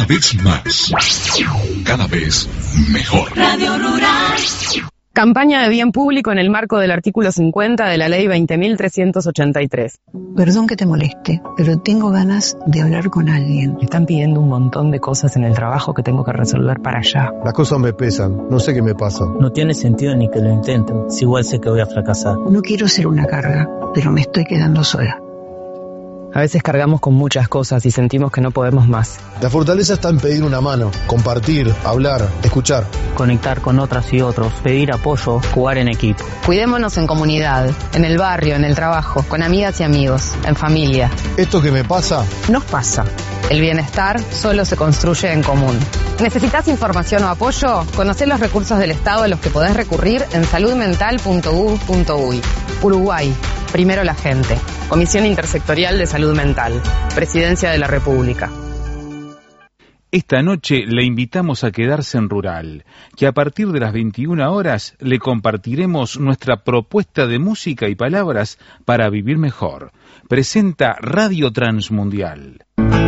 vez más, cada vez mejor. Radio Rural. Campaña de bien público en el marco del artículo 50 de la Ley 20.383. Perdón que te moleste, pero tengo ganas de hablar con alguien. Me están pidiendo un montón de cosas en el trabajo que tengo que resolver para allá. Las cosas me pesan, no sé qué me pasa. No tiene sentido ni que lo intenten, si igual sé que voy a fracasar. No quiero ser una carga, pero me estoy quedando sola. A veces cargamos con muchas cosas y sentimos que no podemos más. La fortaleza está en pedir una mano, compartir, hablar, escuchar. Conectar con otras y otros, pedir apoyo, jugar en equipo. Cuidémonos en comunidad, en el barrio, en el trabajo, con amigas y amigos, en familia. Esto que me pasa, Nos pasa. El bienestar solo se construye en común. ¿Necesitas información o apoyo? Conocé los recursos del Estado a los que podés recurrir en saludmental.gov.uy. Uruguay. Primero la gente. Comisión Intersectorial de Salud Mental. Presidencia de la República. Esta noche le invitamos a quedarse en Rural, que a partir de las 21 horas le compartiremos nuestra propuesta de música y palabras para vivir mejor. Presenta Radio Transmundial.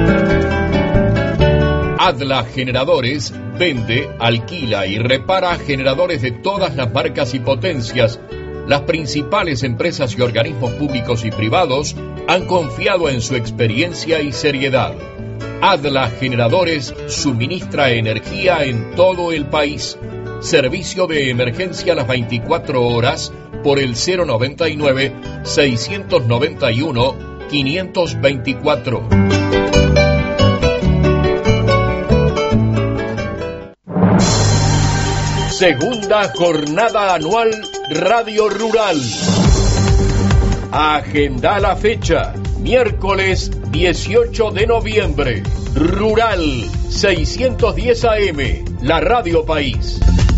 Adla Generadores vende, alquila y repara generadores de todas las marcas y potencias. Las principales empresas y organismos públicos y privados han confiado en su experiencia y seriedad. Adla Generadores suministra energía en todo el país. Servicio de emergencia a las 24 horas por el 099-691-524. Segunda jornada anual Radio Rural. Agenda la fecha. Miércoles 18 de noviembre. Rural 610 AM. La Radio País.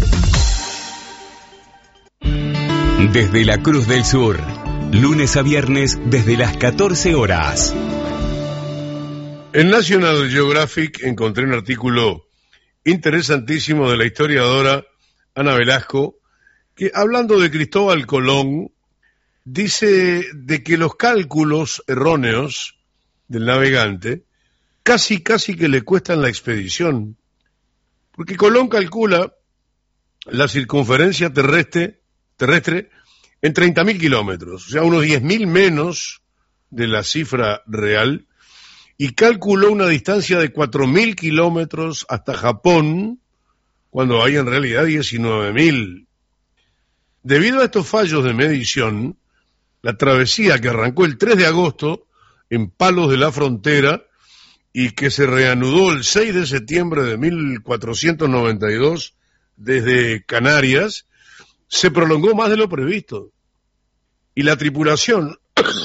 Desde la Cruz del Sur. Lunes a viernes desde las 14 horas. En National Geographic encontré un artículo interesantísimo de la historiadora Ana Velasco, que hablando de Cristóbal Colón, dice de que los cálculos erróneos del navegante casi que le cuestan la expedición, porque Colón calcula la circunferencia terrestre en 30.000 kilómetros, o sea, unos 10.000 menos de la cifra real, y calculó una distancia de 4.000 kilómetros hasta Japón, cuando hay en realidad 19.000. Debido a estos fallos de medición, la travesía que arrancó el 3 de agosto en Palos de la Frontera y que se reanudó el 6 de septiembre de 1492 desde Canarias, se prolongó más de lo previsto. Y la tripulación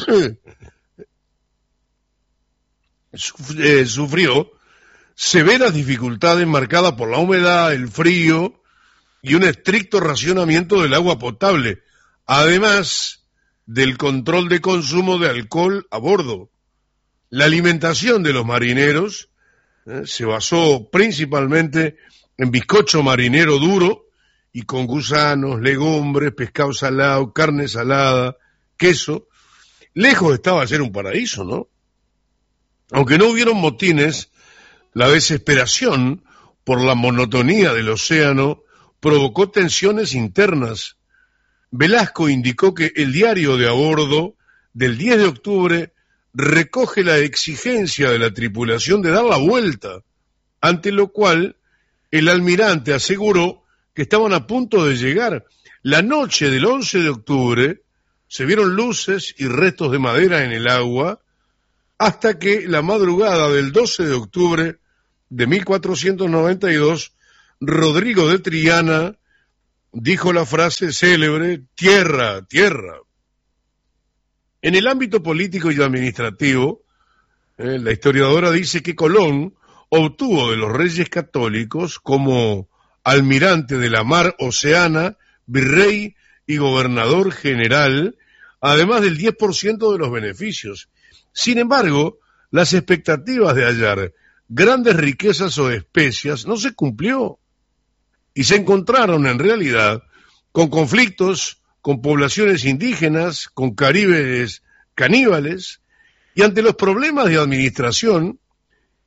sufrió severas dificultades marcadas por la humedad, el frío y un estricto racionamiento del agua potable, además del control de consumo de alcohol a bordo. La alimentación de los marineros se basó principalmente en bizcocho marinero duro y con gusanos, legumbres, pescado salado, carne salada, queso. Lejos estaba de ser un paraíso, ¿no? Aunque no hubieron motines, la desesperación por la monotonía del océano provocó tensiones internas. Velasco indicó que el diario de a bordo del 10 de octubre recoge la exigencia de la tripulación de dar la vuelta, ante lo cual el almirante aseguró que estaban a punto de llegar. La noche del 11 de octubre se vieron luces y restos de madera en el agua, hasta que la madrugada del 12 de octubre de 1492, Rodrigo de Triana dijo la frase célebre, tierra, tierra. En el ámbito político y administrativo, la historiadora dice que Colón obtuvo de los reyes católicos como almirante de la mar Oceana, virrey y gobernador general, además del 10% de los beneficios. Sin embargo, las expectativas de hallar grandes riquezas o especias no se cumplió y se encontraron en realidad con conflictos, con poblaciones indígenas, con caribes caníbales, y ante los problemas de administración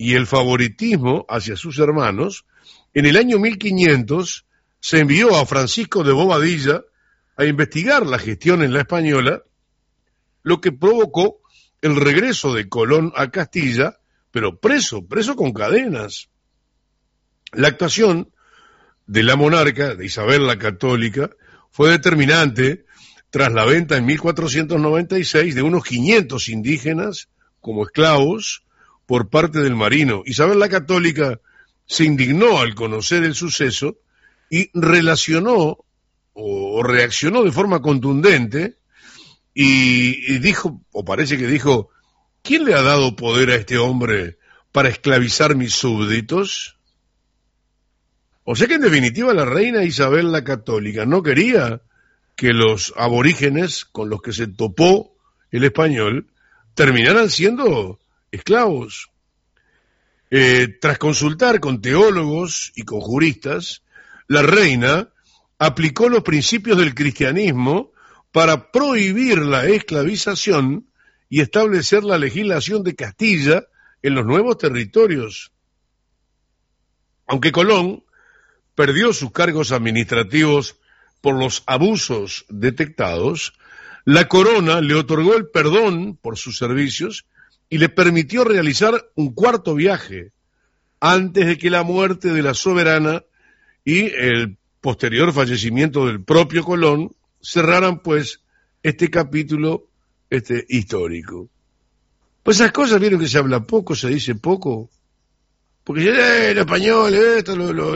y el favoritismo hacia sus hermanos, en el año 1500 se envió a Francisco de Bobadilla a investigar la gestión en la Española, lo que provocó el regreso de Colón a Castilla, pero preso con cadenas. La actuación de la monarca, de Isabel la Católica, fue determinante tras la venta en 1496 de unos 500 indígenas como esclavos por parte del marino. Isabel la Católica se indignó al conocer el suceso y relacionó o reaccionó de forma contundente y dijo, o parece que dijo, ¿quién le ha dado poder a este hombre para esclavizar mis súbditos? O sea que en definitiva la reina Isabel la Católica no quería que los aborígenes con los que se topó el español terminaran siendo esclavos. Tras consultar con teólogos y con juristas, la reina aplicó los principios del cristianismo para prohibir la esclavización y establecer la legislación de Castilla en los nuevos territorios. Aunque Colón perdió sus cargos administrativos por los abusos detectados, la corona le otorgó el perdón por sus servicios y le permitió realizar un cuarto viaje antes de que la muerte de la soberana y el posterior fallecimiento del propio Colón cerraran pues este capítulo histórico. Pues esas cosas, vieron que se habla poco, se dice poco, porque el español, esto,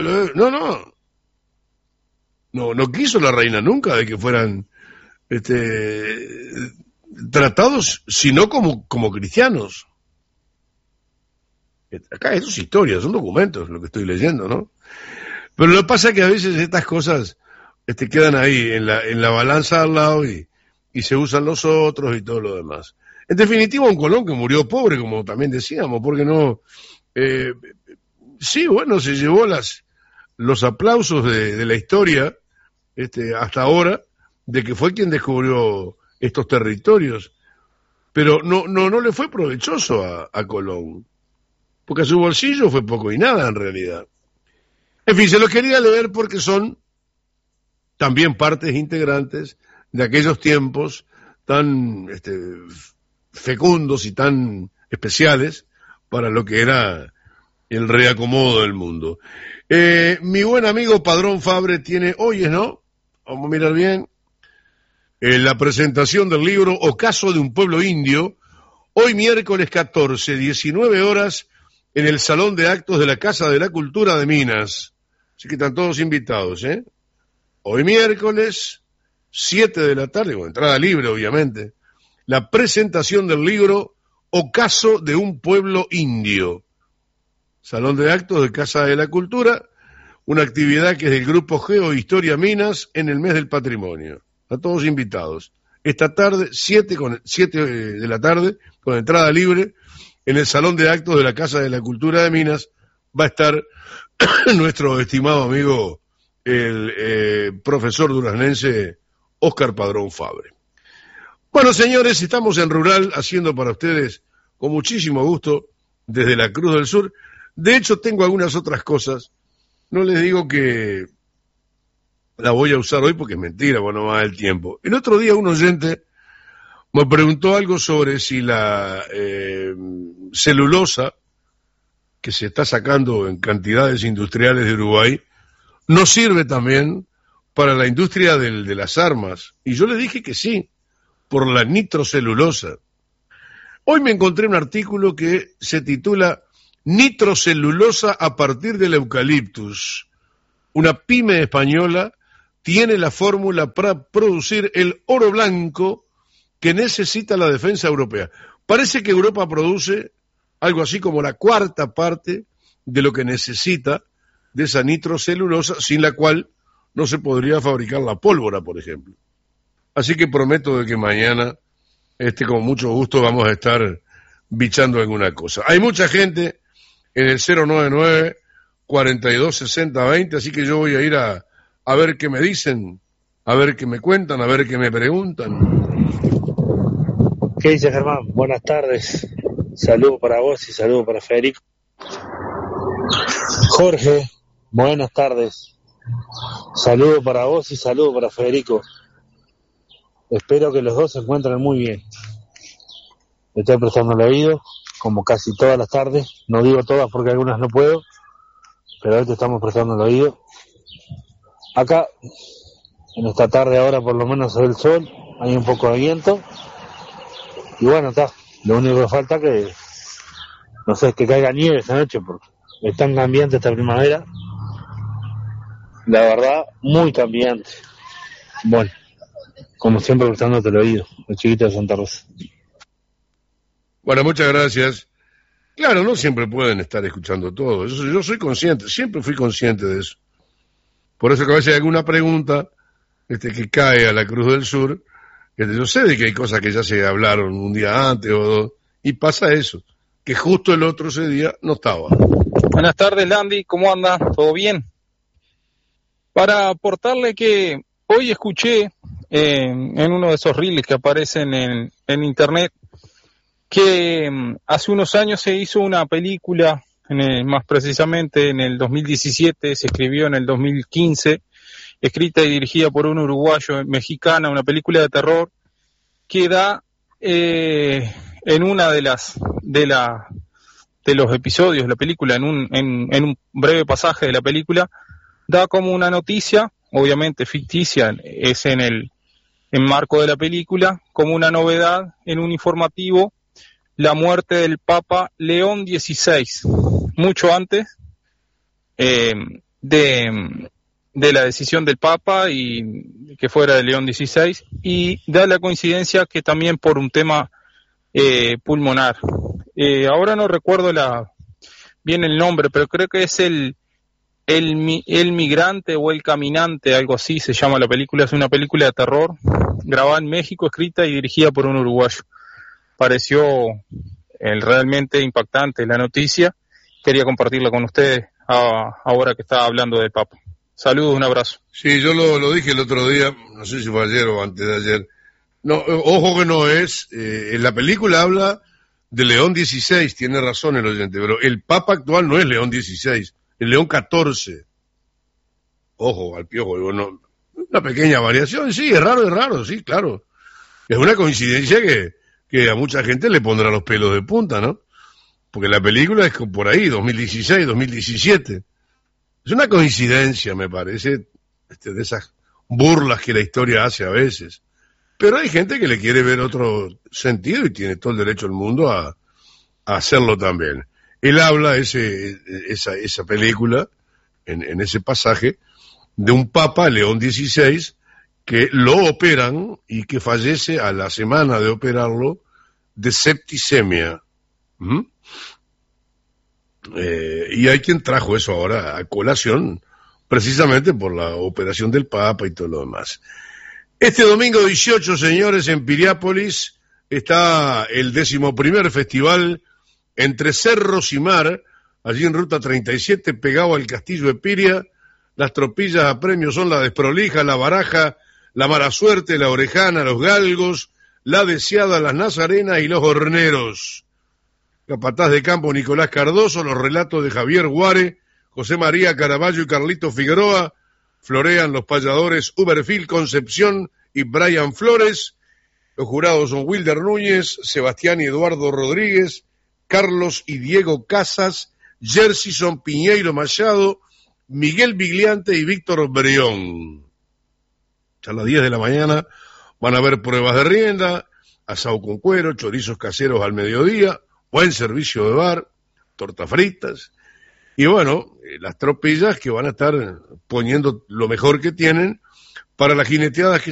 no quiso la reina nunca de que fueran tratados, sino como cristianos. Acá esto es historia, son documentos lo que estoy leyendo, ¿no? Pero lo que pasa es que a veces estas cosas quedan ahí en la balanza al lado y se usan los otros y todo lo demás. En definitiva, un Colón que murió pobre, como también decíamos, porque no... sí, bueno, se llevó los aplausos de la historia hasta ahora, de que fue quien descubrió estos territorios, pero no le fue provechoso a Colón, porque a su bolsillo fue poco y nada en realidad. En fin, se los quería leer porque son también partes integrantes de aquellos tiempos tan fecundos y tan especiales para lo que era el reacomodo del mundo. Mi buen amigo Padrón Fabre tiene, hoy ¿no? Vamos a mirar bien, la presentación del libro Ocaso de un pueblo indio, hoy miércoles 14, 19 horas, en el Salón de Actos de la Casa de la Cultura de Minas. Así que están todos invitados, ¿eh? Hoy miércoles, 7 de la tarde, con entrada libre, obviamente, la presentación del libro Ocaso de un pueblo indio. Salón de Actos de Casa de la Cultura, una actividad que es del Grupo Geohistoria Minas en el mes del patrimonio. A todos invitados. Esta tarde, 7 de la tarde, con entrada libre, en el Salón de Actos de la Casa de la Cultura de Minas, va a estar nuestro estimado amigo, el profesor duraznense Óscar Padrón Fabre. Bueno, señores, estamos en Rural haciendo para ustedes con muchísimo gusto desde la Cruz del Sur. De hecho, tengo algunas otras cosas. No les digo que la voy a usar hoy porque es mentira, bueno, no va el tiempo. El otro día un oyente me preguntó algo sobre si la celulosa que se está sacando en cantidades industriales de Uruguay no sirve también para la industria de las armas. Y yo le dije que sí, por la nitrocelulosa. Hoy me encontré un artículo que se titula Nitrocelulosa a partir del eucaliptus. Una pyme española tiene la fórmula para producir el oro blanco que necesita la defensa europea. Parece que Europa produce algo así como la cuarta parte de lo que necesita de esa nitrocelulosa, sin la cual no se podría fabricar la pólvora, por ejemplo. Así que prometo de que mañana, con mucho gusto, vamos a estar bichando alguna cosa. Hay mucha gente en el 099-4260-20, así que yo voy a ir a ver qué me dicen, a ver qué me cuentan, a ver qué me preguntan. ¿Qué dice, Germán? Buenas tardes. Saludos para vos y saludos para Federico. Jorge, buenas tardes. Saludo para vos y saludo para Federico. Espero que los dos se encuentren muy bien. Le estoy prestando el oído, como casi todas las tardes. No digo todas porque algunas no puedo, pero hoy te estamos prestando el oído. Acá, en esta tarde ahora por lo menos se ve el sol, hay un poco de viento. Y bueno, está. Lo único que falta que, no sé, es que caiga nieve esta noche, porque es tan cambiante esta primavera. La verdad, muy cambiante. Bueno, como siempre prestándote el oído, el chiquito de Santa Rosa. Bueno, muchas gracias. Claro, no siempre pueden estar escuchando todo. Yo soy consciente, siempre fui consciente de eso. Por eso que a veces hay alguna pregunta que cae a la Cruz del Sur, yo sé de que hay cosas que ya se hablaron un día antes o dos, y pasa eso, que justo el otro ese día no estaba. Buenas tardes, Landy, ¿cómo anda? ¿Todo bien? Para aportarle que hoy escuché en uno de esos reels que aparecen en internet que hace unos años se hizo una película, más precisamente en el 2017, se escribió en el 2015, escrita y dirigida por un uruguayo mexicana, una película de terror que da en una de los episodios de la película, en un breve pasaje de la película, da como una noticia, obviamente ficticia, es en marco de la película, como una novedad en un informativo, la muerte del Papa León XVI, mucho antes de la decisión del Papa y que fuera de León XVI, y da la coincidencia que también por un tema pulmonar. Ahora no recuerdo bien el nombre, pero creo que es el migrante o el caminante, algo así se llama la película. Es una película de terror grabada en México, escrita y dirigida por un uruguayo. Pareció realmente impactante la noticia. Quería compartirla con ustedes ahora que estaba hablando del Papa. Saludos, un abrazo. Sí, yo lo dije el otro día, no sé si fue ayer o antes de ayer. No, ojo que no es, en la película habla de León XVI, tiene razón el oyente, pero el Papa actual no es León XVI, es León XIV. Ojo, al piojo, una pequeña variación, sí, es raro, sí, claro. Es una coincidencia que a mucha gente le pondrá los pelos de punta, ¿no? Porque la película es por ahí, 2016, 2017. Es una coincidencia, me parece, de esas burlas que la historia hace a veces. Pero hay gente que le quiere ver otro sentido y tiene todo el derecho del mundo a hacerlo también. Él habla, esa película, en ese pasaje, de un Papa, León XVI, que lo operan y que fallece a la semana de operarlo de septicemia. Y hay quien trajo eso ahora a colación, precisamente por la operación del Papa y todo lo demás. Este domingo 18, señores, en Piriápolis está el 11º festival Entre Cerros y Mar, allí en Ruta 37, pegado al Castillo de Piria. Las tropillas a premio son la Desprolija, la Baraja, la Mala Suerte, la Orejana, los Galgos, la Deseada, las Nazarenas y los Horneros. Capataz de campo Nicolás Cardoso, los relatos de Javier Guare, José María Caraballo y Carlito Figueroa, florean los payadores Uberfil Concepción y Brian Flores. Los jurados son Wilder Núñez, Sebastián y Eduardo Rodríguez, Carlos y Diego Casas, Jerseyson Piñeiro Machado, Miguel Vigliante y Víctor Breón. A las 10 de la mañana van a haber pruebas de rienda, asado con cuero, chorizos caseros al mediodía, buen servicio de bar, tortas fritas, y bueno, las tropillas que van a estar poniendo lo mejor que tienen para las jineteadas que